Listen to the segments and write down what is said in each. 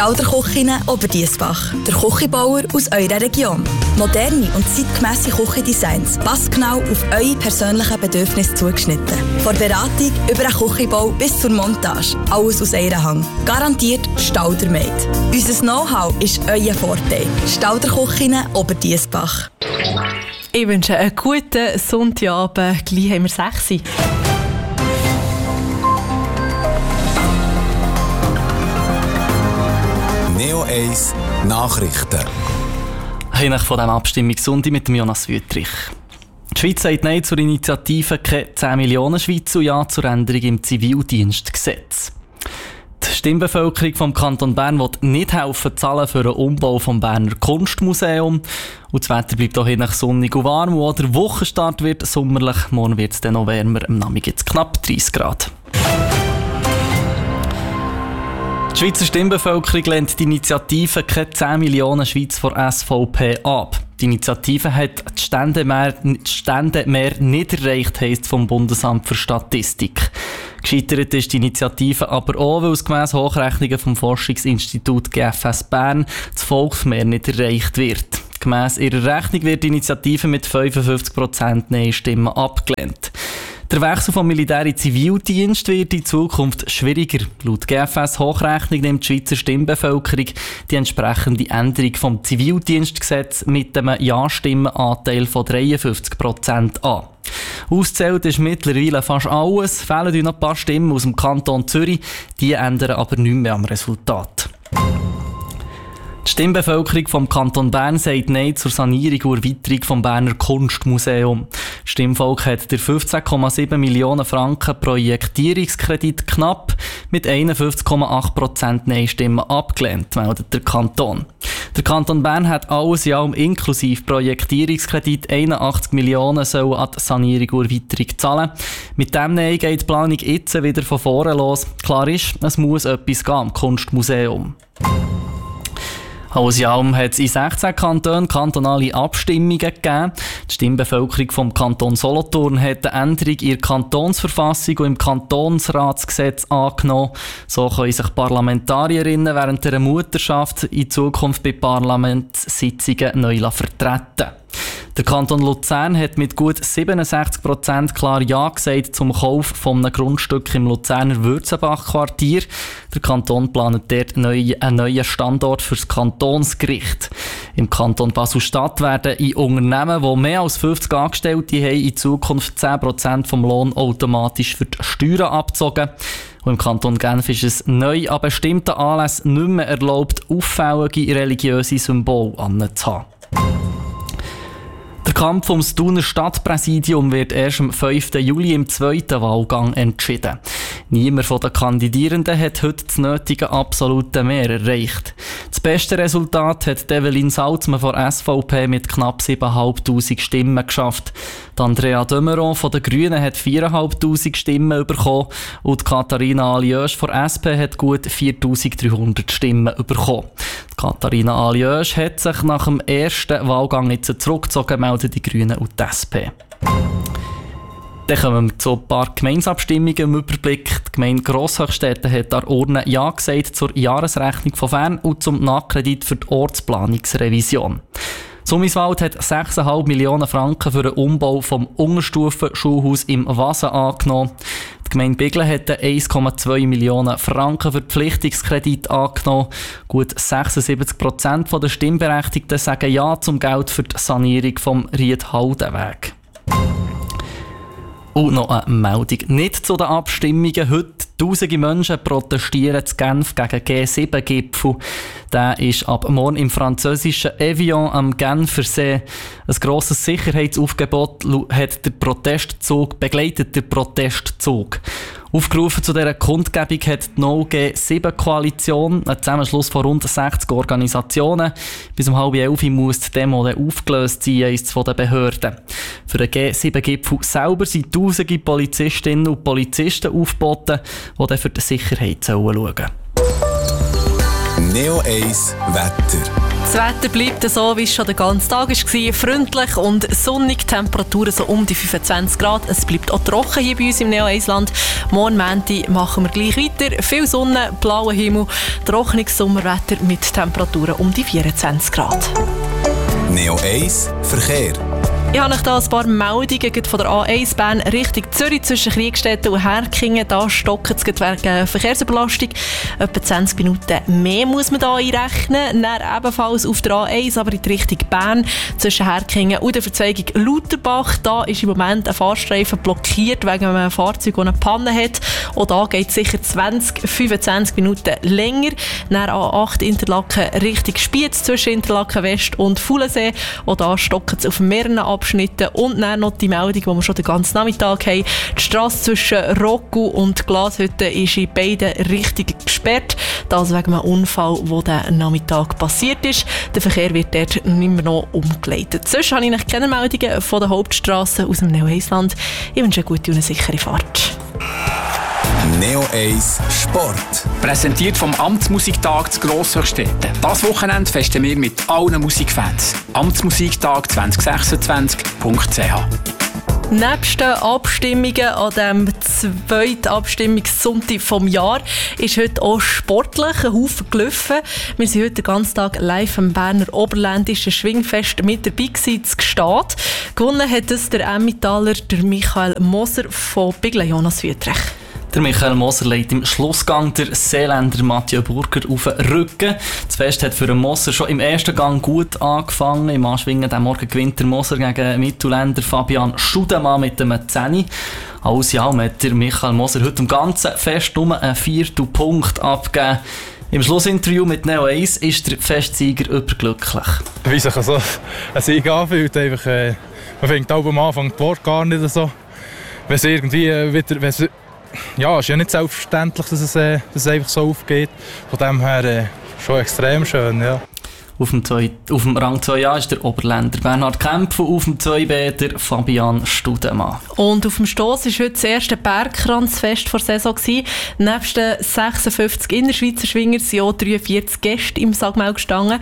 Stauder-Küchinnen Oberdiessbach. Der Küchenbauer aus eurer Region. Moderne und zeitgemässe Küchendesigns, passgenau auf eure persönlichen Bedürfnisse zugeschnitten. Von Beratung über den Küchenbau bis zur Montage. Alles aus einer Hand. Garantiert Stauder-made. Unser Know-how ist euer Vorteil. Stauder-Küchinnen Oberdiessbach. Ich wünsche einen guten Sonntagabend. Gleich haben wir 6 Uhr. Neo 1 Nachrichten. Nach von diesem Abstimmungssonntag mit dem Jonas Wüttrich. Die Schweiz sagt Nein zur Initiative «Keine 10 Millionen Schweiz» und Ja zur Änderung im Zivildienstgesetz. Die Stimmbevölkerung vom Kanton Bern will nicht helfen zahlen für den Umbau vom Berner Kunstmuseum. Und das Wetter bleibt auch nach sonnig und warm. Und auch der Wochenstart wird sommerlich. Morgen wird es dann noch wärmer. Am Nachmittag gibt es knapp 30 Grad. Die Schweizer Stimmbevölkerung lehnt die Initiative «Keine 10 Millionen Schweiz» von SVP ab. Die Initiative hat die Ständemehr nicht erreicht, heisst vom Bundesamt für Statistik. Gescheitert ist die Initiative aber auch, weil es gemäss Hochrechnungen vom Forschungsinstitut GFS Bern das Volksmehr nicht erreicht wird. Gemäss ihrer Rechnung wird die Initiative mit 55% Nein-Stimmen abgelehnt. Der Wechsel vom Militär in Zivildienst wird in Zukunft schwieriger. Laut GFS Hochrechnung nimmt die Schweizer Stimmbevölkerung die entsprechende Änderung vom Zivildienstgesetz mit einem Ja-Stimmenanteil von 53% an. Auszählt ist mittlerweile fast alles, fehlen noch ein paar Stimmen aus dem Kanton Zürich, die ändern aber nichts mehr am Resultat. Die Stimmbevölkerung vom Kanton Bern sagt Nein zur Sanierung und Erweiterung vom Berner Kunstmuseum. Das Stimmvolk hat der 15,7 Millionen Franken Projektierungskredit knapp mit 51,8% Nein-Stimmen abgelehnt, meldet der Kanton. Der Kanton Bern hat alles in allem inklusive Projektierungskredit 81 Millionen soll an die Sanierung und Erweiterung zahlen. Mit dem Nein geht die Planung jetzt wieder von vorne los. Klar ist, es muss etwas gehen am Kunstmuseum. Alles in allem hat es in 16 Kantonen kantonale Abstimmungen gegeben. Die Stimmbevölkerung vom Kanton Solothurn hat eine Änderung in der Kantonsverfassung und im Kantonsratsgesetz angenommen. So können sich Parlamentarierinnen während der Mutterschaft in Zukunft bei Parlamentssitzungen neu vertreten. Der Kanton Luzern hat mit gut 67% klar Ja gesagt zum Kauf von einem Grundstück im Luzerner Würzenbach-Quartier. Der Kanton plant dort einen neuen Standort für das Kantonsgericht. Im Kanton Basel-Stadt werden in Unternehmen, die mehr als 50 Angestellte haben, in Zukunft 10% vom Lohn automatisch für die Steuern abgezogen. Und im Kanton Genf ist es neu an bestimmten Anlässen nicht mehr erlaubt, auffällige religiöse Symbole anzuhaben. Der Kampf ums Thuner Stadtpräsidium wird erst am 5. Juli im zweiten Wahlgang entschieden. Niemand von den Kandidierenden hat heute das nötige absolute Mehr erreicht. Das beste Resultat hat Evelyn Salzmann von SVP mit knapp 7'500 Stimmen geschafft. Die Andrea Dömeron von den Grünen hat 4'500 Stimmen bekommen und Katharina Aliösch von SP hat gut 4'300 Stimmen bekommen. Katharina Aliösch hat sich nach dem ersten Wahlgang jetzt zurückgezogen, melden die Grünen und die SP. Dann kommen wir zu ein paar Gemeinsabstimmungen im Überblick. Die Gemeinde Grosshöchstetten hat an Urne Ja gesagt zur Jahresrechnung von Bern und zum Nachkredit für die Ortsplanungsrevision. Summiswald hat 6,5 Millionen Franken für den Umbau vom Unterstufenschulhaus im Wasen angenommen. Die Gemeinde Biglen hat 1,2 Millionen Franken Verpflichtungskredit angenommen. Gut 76% der Stimmberechtigten sagen Ja zum Geld für die Sanierung vom Riedhaldenweg. Und noch eine Meldung. Nicht zu den Abstimmungen. Heute Tausende Menschen protestieren in Genf gegen den G7-Gipfel. Der ist ab morgen im französischen Evian am Genfer See. Ein grosses Sicherheitsaufgebot begleitet der Protestzug. Aufgerufen zu dieser Kundgebung hat die No-G7-Koalition, ein Zusammenschluss von rund 60 Organisationen. Bis um 10:30 muss die Demo aufgelöst sein, heisst es von den Behörden. Für den G7-Gipfel selber sind tausende Polizistinnen und Polizisten aufgeboten, die dann für die Sicherheit schauen sollen. Neo 1 Wetter. Das Wetter bleibt so, wie es schon den ganzen Tag war. Freundlich und sonnig, Temperaturen so um die 25 Grad. Es bleibt auch trocken hier bei uns im Neo 1 Land. Morgen Montag machen wir gleich weiter. Viel Sonne, blauer Himmel, trockenes Sommerwetter mit Temperaturen um die 24 Grad. Neo 1 Verkehr. Ich habe euch hier ein paar Meldungen von der A1 Bern Richtung Zürich zwischen Kriegstetten und Herkingen. Da stockt es wegen Verkehrsüberlastung. Etwa 20 Minuten mehr muss man da einrechnen. Dann ebenfalls auf der A1, aber in die Richtung Bern zwischen Herkingen und der Verzweigung Lauterbach. Da ist im Moment ein Fahrstreifen blockiert wegen einem Fahrzeug, das eine Panne hat. Auch da geht es sicher 20-25 Minuten länger. Dann A8 Interlaken Richtung Spiez zwischen Interlaken West und Faulensee. Auch da stockt es auf mehreren Abschnitten. Und dann noch die Meldung, die wir schon den ganzen Nachmittag haben. Die Strasse zwischen Rocku und Glashütte ist in beiden Richtungen gesperrt. Das wegen einem Unfall, der diesen Nachmittag passiert ist. Der Verkehr wird dort nicht mehr noch umgeleitet. Sonst habe ich noch keine Meldungen von der Hauptstrasse aus dem Neo 1 Land. Ich wünsche eine gute und eine sichere Fahrt. Neo 1 Sport. Präsentiert vom Amtsmusiktag zu Grosshöchstetten. Das Wochenende festen wir mit allen Musikfans. Amtsmusiktag2026.ch. Nebst den Abstimmungen an dem zweiten Abstimmungssonntag vom Jahr ist heute auch sportlich ein Haufen gelaufen. Wir sind heute den ganzen Tag live am Berner Oberländischen Schwingfest mit dabei gewesen, zu Gstaad. Gewonnen hat es der Emmentaler, der Michael Moser von Bigla Jonas Wüttrich. Der Michael Moser legt im Schlussgang der Seeländer Mathieu Burger auf den Rücken. Das Fest hat für den Moser schon im ersten Gang gut angefangen. Im Anschwingen diesen Morgen gewinnt der Moser gegen Mittelländer Fabian Studemann mit einem 10. Alles in allem hat der Michael Moser heute im ganzen Fest nur einen 4. Punkt abgegeben. Im Schlussinterview mit Neo 1 ist der Festsieger überglücklich. Wie sich so ein Sieg anfühlt, einfach, man fängt am Anfang die Worte gar nicht so. Wenn es irgendwie wieder... Ja, es ist ja nicht selbstverständlich, dass es einfach so aufgeht. Von dem her schon extrem schön, ja. Auf dem Rang 2a ist der Oberländer Bernhard Kempf und auf dem 2b der Fabian Studemann. Und auf dem Stoss war heute das erste Bergkranzfest der Saison. Nebst den 56 Innerschweizer Schwinger sind auch 43 Gäste im Sagmau gestanden,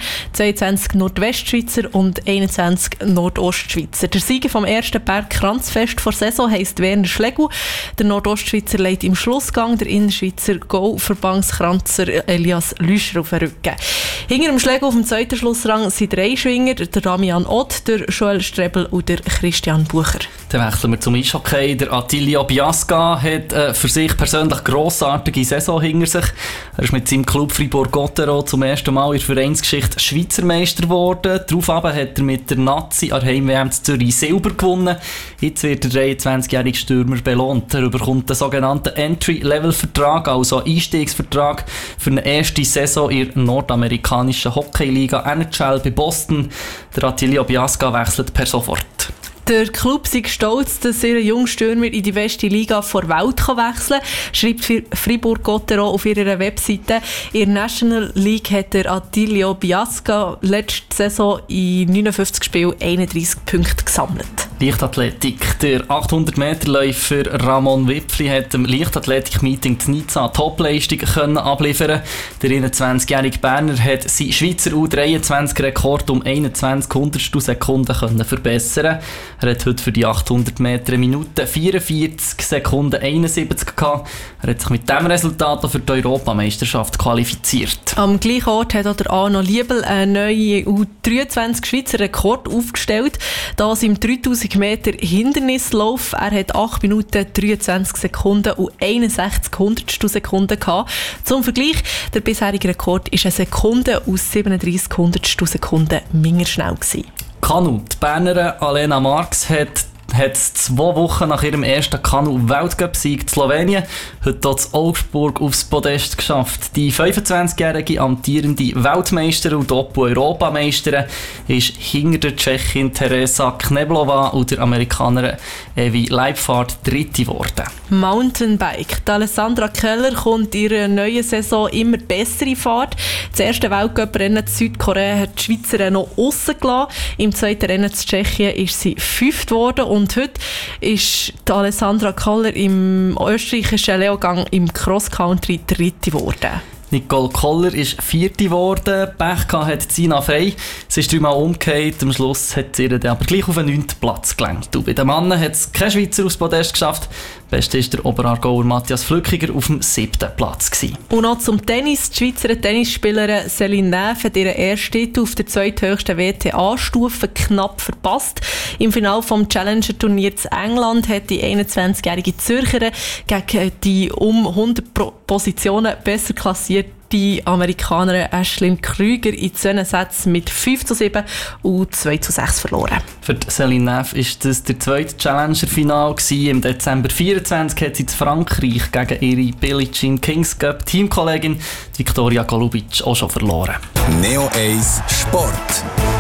22 Nordwestschweizer und 21 Nordostschweizer. Der Sieger vom ersten Bergkranzfest der Saison heisst Werner Schlegel. Der Nordostschweizer legt im Schlussgang der Innerschweizer Go-Verbandskranzer Elias Lüscher auf den Rücken. Hinter dem Schlegel auf dem zweiten Schlussrang sind 3 Schwinger, der Damian Ott, der Joel Strebel und der Christian Bucher. Dann wechseln wir zum Eishockey. Der Attilio Biasca hat für sich persönlich grossartige Saison hinter sich. Er ist mit seinem Club Fribourg-Gottero zum ersten Mal in der Vereinsgeschichte Schweizer Meister geworden. Daraufhin hat er mit der Nazi an der Heim-WM zu Zürich Silber gewonnen. Jetzt wird der 23-jährige Stürmer belohnt. Er bekommt den sogenannten Entry-Level-Vertrag, also einen Einstiegsvertrag für eine erste Saison in der nordamerikanischen Hockeyliga NHL bei Boston. Der Attilio Biasca wechselt per sofort. Der Club sei stolz, dass ihr Jungstürmer in die beste Liga der Welt wechseln kann, schreibt Fribourg-Gottero auf ihrer Webseite. In der National League hat der Attilio Biasca letzte Saison in 59 Spielen 31 Punkte gesammelt. Leichtathletik. Der 800-Meter-Läufer Ramon Wipfli hat im Leichtathletik-Meeting in Nizza Topleistung abliefern. Der 21-jährige Berner hat seinen Schweizer U23-Rekord um 21 Hundertstel Sekunden verbessern. Er hat heute für die 800 Meter Minute 44 Sekunden 71 gehabt. Er hat sich mit diesem Resultat für die Europameisterschaft qualifiziert. Am gleichen Ort hat auch der Arno Liebel einen neuen U23 Schweizer Rekord aufgestellt. Das im 3000 Meter Hindernislauf. Er hat 8 Minuten 23 Sekunden und 61 Hundertstel Sekunden gehabt. Zum Vergleich, der bisherige Rekord ist eine Sekunde aus 37 Hundertstel Sekunden minder schnell gewesen. Kanu. Die Bernerin Alena Marx hat 2 Wochen nach ihrem ersten Kanu-Weltcup-Sieg in Slowenien heute dort in Augsburg aufs Podest geschafft. Die 25-jährige amtierende Weltmeisterin und Doppel-Europameisterin ist hinter der Tschechin Teresa Kneblova und der Amerikanerin Evi Leibfahrt Dritte geworden. Mountainbike. Die Alessandra Keller kommt in ihrer neuen Saison immer bessere Fahrt. Das erste Weltcup-Rennen in Südkorea hat die Schweizerin noch aussen gelassen. Im zweiten Rennen in Tschechien ist sie 5. geworden. Und heute ist die Alessandra Keller im österreichischen Leogang im Cross-Country 3. geworden. Nicole Koller ist 4. geworden. Pech gehabt hat Sina Frey. Sie ist 3-mal umgekehrt. Am Schluss hat sie ihr dann aber gleich auf den 9. Platz gelangt. Und bei den Männern hat es kein Schweizer aufs Podest geschafft. Beste war der Oberaargauer Matthias Flückiger auf dem 7. Platz gewesen. Und noch zum Tennis. Die Schweizer Tennisspielerin Céline Neff hat ihren ersten Titel auf der zweithöchsten WTA-Stufe knapp verpasst. Im Finale vom Challenger-Turnier in England hat die 21-jährige Zürcherin gegen die um 100 Positionen besser klassierte Amerikanerin Ashlyn Krüger in 2 Sätzen mit 5:7 und 2:6 verloren. Für Céline Neff war das der zweite Challenger-Final. Im Dezember 24 hat sie in Frankreich gegen ihre Billie Jean Kings Cup Teamkollegin Viktoria Golubic auch schon verloren. Neo 1 Sport.